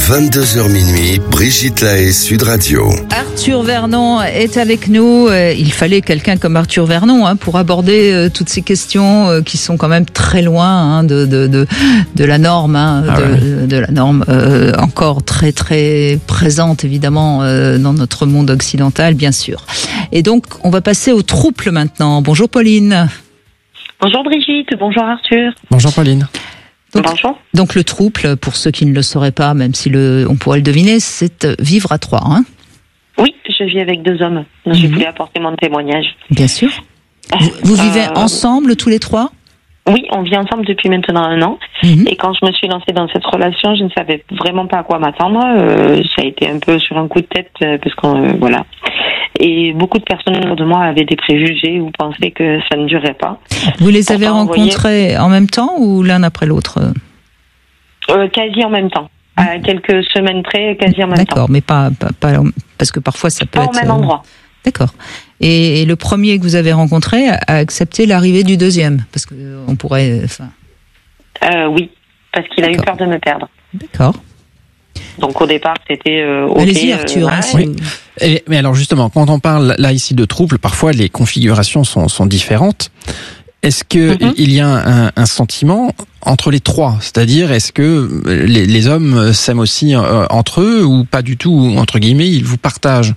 22h minuit, Brigitte Lahaie, Sud Radio. Arthur Vernon est avec nous. Il fallait quelqu'un comme Arthur Vernon pour aborder toutes ces questions qui sont quand même très loin de la norme, de la norme encore très très présente évidemment dans notre monde occidental, bien sûr. Et donc on va passer au trouble maintenant. Bonjour Pauline. Bonjour Brigitte, bonjour Arthur. Bonjour Pauline. Donc le trouble, pour ceux qui ne le sauraient pas, même si on pourrait le deviner, c'est vivre à trois. Oui, je vis avec 2 hommes. Je voulais apporter mon témoignage. Bien sûr. Vous vivez ensemble tous les 3? Oui, on vit ensemble depuis maintenant 1 an. Et quand je me suis lancée dans cette relation, je ne savais vraiment pas à quoi m'attendre. Ça a été un peu sur un coup de tête, parce qu'on voilà. Et beaucoup de personnes autour de moi avaient des préjugés ou pensaient que ça ne durait pas. Vous les avez rencontrés en même temps ou l'un après l'autre? Quasi en même temps. À quelques semaines près, quasi en même temps. D'accord, mais pas parce que parfois ça peut être... Pas au même endroit. D'accord. Et le premier que vous avez rencontré a accepté l'arrivée du deuxième? Parce qu'on pourrait... Oui, parce qu'il a eu peur de me perdre. D'accord. Donc au départ, c'était OK. Allez-y Arthur. Oui. Mais alors justement, quand on parle là ici de trouble, parfois les configurations sont différentes. Est-ce que il y a un sentiment entre les trois? C'est-à-dire, est-ce que les hommes s'aiment aussi entre eux ou pas du tout, ou entre guillemets, ils vous partagent?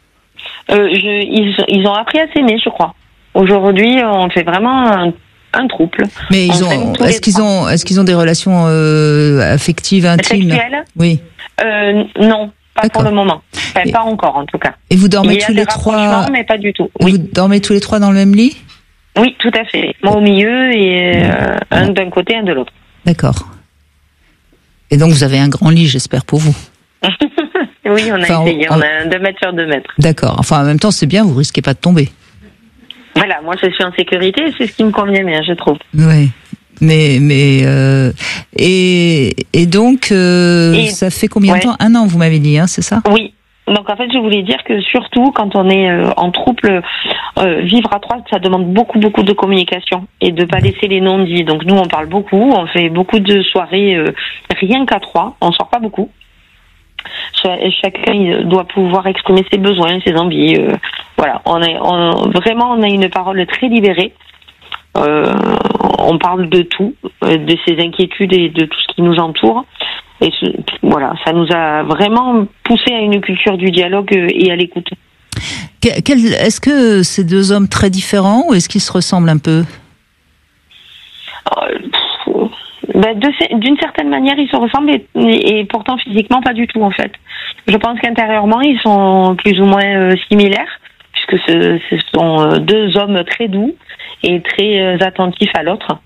Ils ont appris à s'aimer, je crois. Aujourd'hui, on fait vraiment un trouble. Mais est-ce qu'ils ont des relations affectives, intimes? Sexuelles? Oui. Non, pas pour le moment. Enfin, pas encore, en tout cas. Et vous dormez tous les 3? Mais pas du tout. Oui. Vous dormez tous les 3 dans le même lit? Oui, tout à fait. Moi au milieu et un d'un côté, un de l'autre. D'accord. Et donc vous avez un grand lit, j'espère, pour vous. Oui, on a essayé. On a un 2 mètres sur 2 mètres. D'accord. Enfin, en même temps, c'est bien, vous risquez pas de tomber. Voilà, moi je suis en sécurité, c'est ce qui me convient bien, je trouve. Oui. Et donc, ça fait combien de temps? 1 an, vous m'avez dit, c'est ça? Oui. Donc en fait, je voulais dire que surtout quand on est en trouble, vivre à 3, ça demande beaucoup de communication et de pas laisser les non-dits. Donc nous, on parle beaucoup, on fait beaucoup de soirées rien qu'à 3, on sort pas beaucoup. Chacun doit pouvoir exprimer ses besoins, ses envies. Voilà, on a une parole très libérée. On parle de tout, de ses inquiétudes et de tout ce qui nous entoure. Et voilà, ça nous a vraiment poussé à une culture du dialogue et à l'écoute. Est-ce que ces 2 hommes très différents ou est-ce qu'ils se ressemblent un peu? D'une certaine manière, ils se ressemblent et pourtant physiquement pas du tout en fait. Je pense qu'intérieurement, ils sont plus ou moins similaires puisque ce sont 2 hommes très doux et très attentifs à l'autre.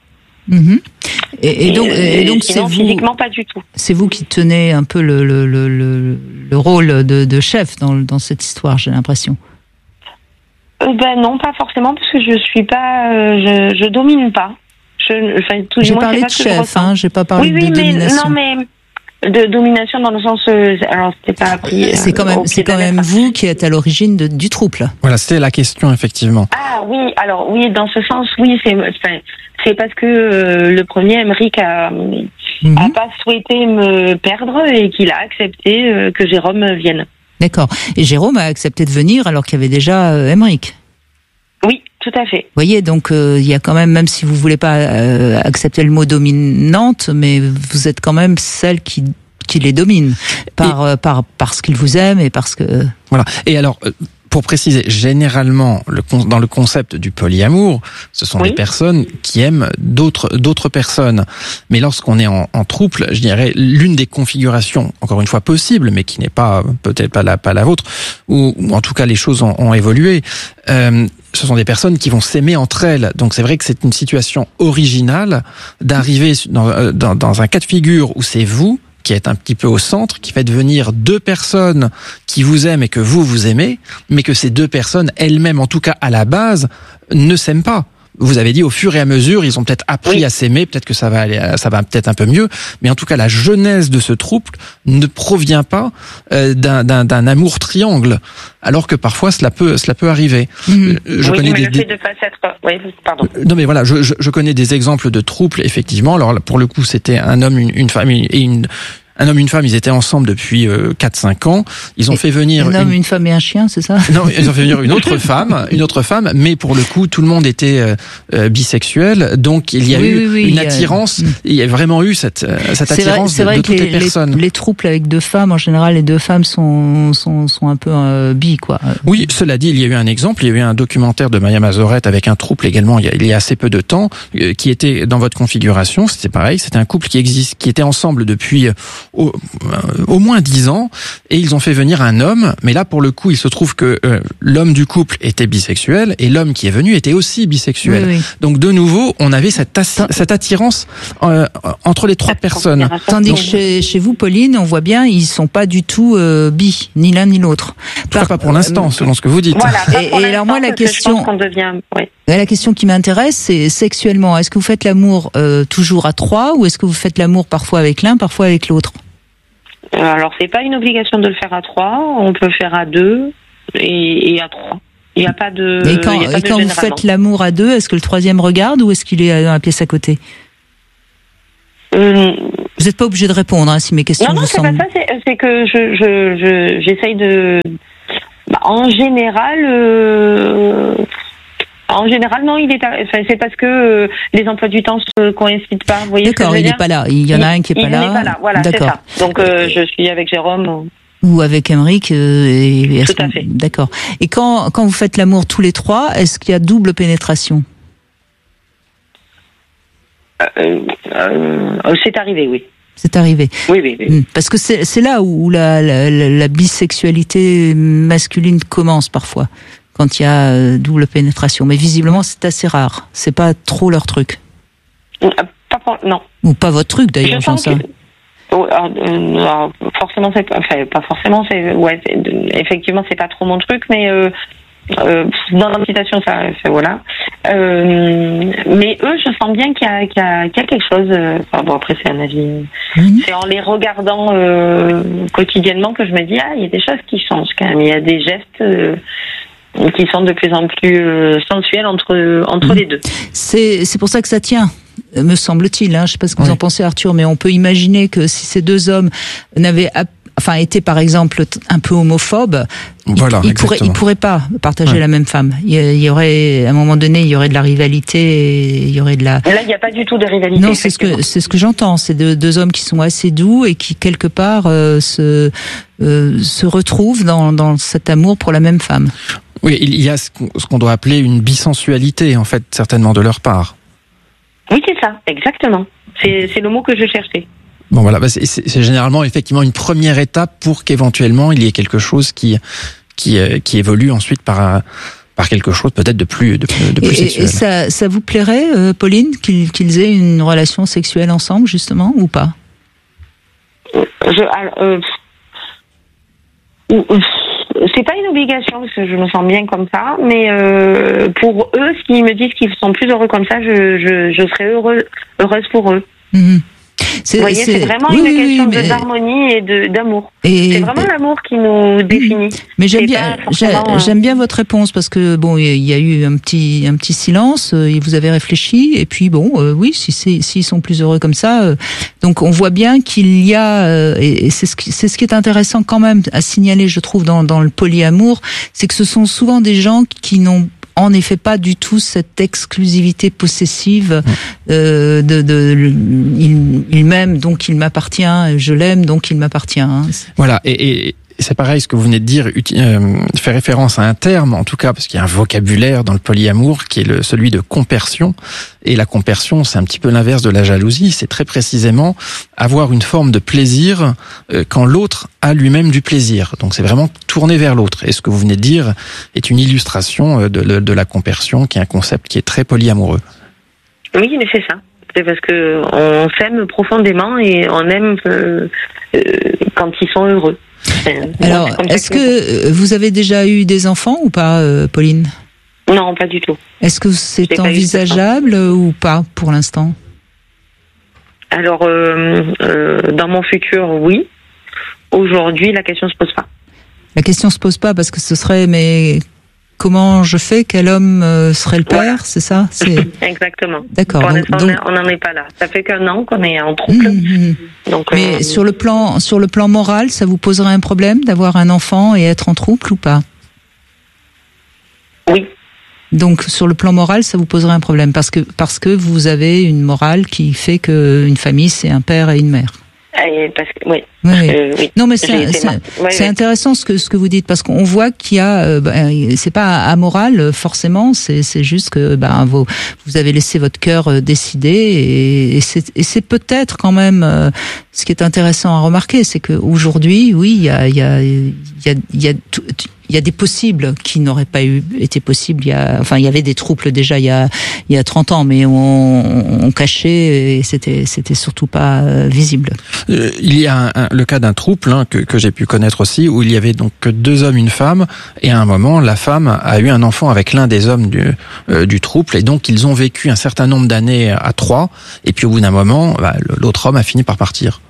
Et donc c'est vous, physiquement pas du tout. C'est vous qui tenez un peu le rôle de chef dans cette histoire, j'ai l'impression. Non, pas forcément parce que je suis pas, je domine pas. J'ai parlé de chef, j'ai pas parlé de domination. Mais de domination dans le sens, alors c'était pas appris. C'est quand même vous qui êtes à l'origine du trouble. Voilà, c'est la question effectivement. Ah oui, alors oui, dans ce sens, oui, c'est parce que le premier, Aymeric, a pas souhaité me perdre et qu'il a accepté que Jérôme vienne. D'accord. Et Jérôme a accepté de venir alors qu'il y avait déjà Aymeric. Oui, tout à fait. Vous voyez, donc il y a quand même si vous voulez pas accepter le mot dominante, mais vous êtes quand même celle qui les domine parce qu'il vous aime et parce que... Voilà. Et alors... Pour préciser, généralement, dans le concept du polyamour, ce sont des personnes qui aiment d'autres personnes. Mais lorsqu'on est en trouble, je dirais, l'une des configurations, encore une fois possible, mais qui n'est pas peut-être pas la vôtre, ou en tout cas les choses ont évolué, ce sont des personnes qui vont s'aimer entre elles. Donc c'est vrai que c'est une situation originale d'arriver dans un cas de figure où c'est vous qui êtes un petit peu au centre, qui fait devenir 2 personnes qui vous aiment et que vous aimez, mais que ces 2 personnes elles-mêmes, en tout cas à la base, ne s'aiment pas. Vous avez dit au fur et à mesure, ils ont peut-être appris à s'aimer, peut-être que ça va peut-être un peu mieux, mais en tout cas la genèse de ce trouble ne provient pas d'un amour triangle, alors que parfois cela peut arriver. Je connais mais le fait de pas s'être... Oui, pardon. Non mais voilà, je connais des exemples de troubles effectivement. Alors pour le coup, c'était un homme, une femme et un homme, une femme, ils étaient ensemble depuis 4-5 ans. Ils ont fait venir un homme, une femme et un chien, c'est ça? Non, ils ont fait venir une autre femme, mais pour le coup, tout le monde était bisexuel, donc il y a eu une attirance. Il y a vraiment eu cette attirance de toutes les personnes. Les trouples avec deux femmes, en général, les deux femmes sont un peu bi, quoi. Oui, cela dit, il y a eu un exemple. Il y a eu un documentaire de Maya Mazorette avec un couple également il y a assez peu de temps qui était dans votre configuration. C'était pareil. C'était un couple qui était ensemble depuis au moins 10 ans et ils ont fait venir un homme. Mais là, pour le coup, il se trouve que l'homme du couple était bisexuel et l'homme qui est venu était aussi bisexuel. Oui. Donc de nouveau, on avait cette attirance entre les trois personnes. Tandis que chez vous, Pauline, on voit bien, ils sont pas du tout bi, ni l'un ni l'autre. Pas pour l'instant, selon ce que vous dites. Voilà, et alors moi, la question qui m'intéresse, c'est sexuellement. Est-ce que vous faites l'amour toujours à 3 ou est-ce que vous faites l'amour parfois avec l'un, parfois avec l'autre? Alors, c'est pas une obligation de le faire à 3. On peut le faire à 2 et à 3. Il n'y a pas de. Et quand vous faites l'amour à 2, est-ce que le troisième regarde ou est-ce qu'il est dans la pièce à côté? Vous n'êtes pas obligé de répondre si mes questions vous semblent. Non, c'est pas ça. C'est que j'essaye de. En général, non, c'est parce que les emplois du temps se coïncident pas. Vous voyez. D'accord, il n'est pas là. Il y en a un qui n'est pas là. Il n'est pas là. Voilà, c'est ça. Donc, je suis avec Jérôme. Ou avec Émeric. Tout à fait. D'accord. Et quand vous faites l'amour tous les trois, est-ce qu'il y a double pénétration? C'est arrivé, oui. C'est arrivé. Oui. Parce que c'est là où la bisexualité masculine commence parfois, quand il y a double pénétration. Mais visiblement, c'est assez rare. C'est pas trop leur truc. Non. Ou pas votre truc d'ailleurs, j'en sais. Forcément, pas forcément. Effectivement, c'est pas trop mon truc, mais dans l'incitation, ça voilà. Mais eux, je sens bien qu'il y a quelque chose. Après, c'est un avis. C'est en les regardant quotidiennement que je me dis, il y a des choses qui changent quand même. Il y a des gestes qui sont de plus en plus sensuels entre les deux. C'est pour ça que ça tient, me semble-t-il. Je ne sais pas ce que vous en pensez, Arthur, mais on peut imaginer que si ces deux hommes étaient par exemple un peu homophobes, ils pourraient pas partager la même femme. Il y aurait, à un moment donné, il y aurait de la rivalité, il y aurait de la. Là, il n'y a pas du tout de rivalité. Non, c'est ce que j'entends. C'est deux hommes qui sont assez doux et qui quelque part se retrouvent dans cet amour pour la même femme. Oui, il y a ce qu'on doit appeler une bisensualité, en fait, certainement de leur part. Oui, c'est ça, exactement. C'est le mot que je cherchais. Bon voilà, c'est généralement effectivement une première étape pour qu'éventuellement il y ait quelque chose qui évolue ensuite par quelque chose peut-être de plus sexuel. Et ça vous plairait, Pauline, qu'ils aient une relation sexuelle ensemble justement ou pas? C'est pas une obligation parce que je me sens bien comme ça, mais pour eux, s'ils me disent qu'ils sont plus heureux comme ça, je serais heureuse pour eux. Mmh. Vous voyez, c'est vraiment une question d'harmonie et d'amour. C'est vraiment l'amour qui nous définit. Mais j'aime bien votre réponse parce que il y a eu un petit silence. Vous avez réfléchi et puis oui, s'ils sont plus heureux comme ça, donc on voit bien qu'il y a et c'est ce qui est intéressant quand même à signaler, je trouve, dans le polyamour, c'est que ce sont souvent des gens qui n'ont en effet pas du tout cette exclusivité possessive il m'aime donc il m'appartient, je l'aime donc il m'appartient. Voilà, et c'est pareil ce que vous venez de dire, fait référence à un terme en tout cas, parce qu'il y a un vocabulaire dans le polyamour qui est celui de compersion, et la compersion c'est un petit peu l'inverse de la jalousie, c'est très précisément avoir une forme de plaisir quand l'autre a lui-même du plaisir, donc c'est vraiment tourné vers l'autre, et ce que vous venez de dire est une illustration de la compersion, qui est un concept qui est très polyamoureux. Oui, mais c'est ça. C'est parce que on s'aime profondément et on aime quand ils sont heureux. Alors, est-ce que vous avez déjà eu des enfants ou pas, Pauline? Non, pas du tout. Est-ce que c'est envisageable ou pas pour l'instant? Alors, dans mon futur, oui. Aujourd'hui, la question se pose pas. La question se pose pas parce que ce serait, mais comment je fais, quel homme serait le père, Voilà. c'est ça? Exactement. D'accord. Pour l'instant, on n'en est pas là. Ça fait qu'un an qu'on est en trouble. Donc, Mais sur le plan moral, ça vous poserait un problème d'avoir un enfant et être en trouble ou pas? Oui. Donc sur le plan moral, ça vous poserait un problème parce que vous avez une morale qui fait que une famille c'est un père et une mère. Oui. Oui. Non, mais c'est intéressant ce que vous dites parce qu'on voit qu'il y a, c'est pas amoral forcément, c'est juste que vous avez laissé votre cœur décider et c'est peut-être quand même ce qui est intéressant à remarquer, c'est que aujourd'hui, oui, il y a des possibles qui n'auraient pas été possibles. Il y avait des troubles déjà il y a 30 ans, mais on cachait et c'était surtout pas visible. Il y a le cas d'un trouble que j'ai pu connaître aussi, où il y avait donc 2 hommes, une femme, et à un moment, la femme a eu un enfant avec l'un des hommes du trouble, et donc ils ont vécu un certain nombre d'années à 3, et puis au bout d'un moment, l'autre homme a fini par partir.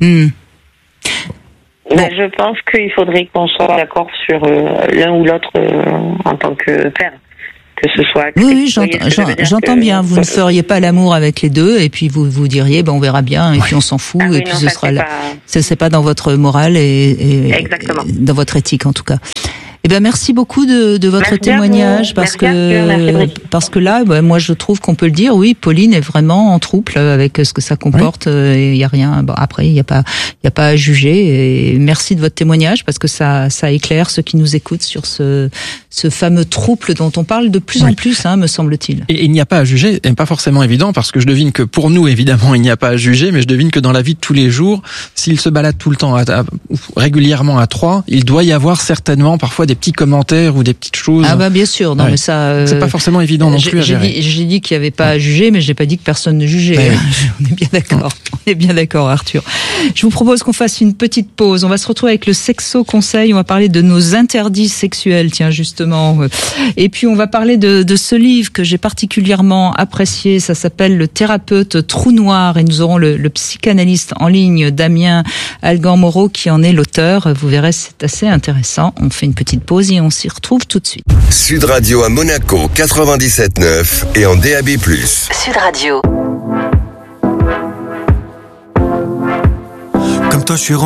Je pense qu'il faudrait qu'on soit d'accord sur l'un ou l'autre en tant que père. Que ce soit oui, j'entends bien. Vous ne feriez pas l'amour avec les deux et puis vous diriez on verra bien et puis on s'en fout et puis ce sera là. C'est pas dans votre morale et dans votre éthique en tout cas. Eh ben merci beaucoup de votre témoignage parce que là moi je trouve qu'on peut le dire, oui, Pauline est vraiment en trouble avec ce que ça comporte et il y a rien après il y a pas à juger et merci de votre témoignage parce que ça éclaire ceux qui nous écoutent sur ce fameux trouble dont on parle de plus en plus me semble-t-il. Et il n'y a pas à juger, et pas forcément évident parce que je devine que pour nous évidemment il n'y a pas à juger, mais je devine que dans la vie de tous les jours, s'il se balade tout le temps régulièrement à 3, il doit y avoir certainement parfois des petits commentaires ou des petites choses. Ah bien sûr, non mais ça c'est pas forcément évident non plus à gérer. J'ai dit qu'il n'y avait pas à juger, mais j'ai pas dit que personne ne jugeait. On est bien d'accord. On est bien d'accord, Arthur. Je vous propose qu'on fasse une petite pause. On va se retrouver avec le Sexo Conseil. On va parler de nos interdits sexuels, tiens justement. Et puis on va parler de ce livre que j'ai particulièrement apprécié. Ça s'appelle Le thérapeute trou noir et nous aurons le psychanalyste en ligne Damien Algan-Moreau qui en est l'auteur. Vous verrez, c'est assez intéressant. On fait une petite pause et on s'y retrouve tout de suite. Sud Radio à Monaco 97.9 et en DAB+. Sud Radio. Comme toi, je suis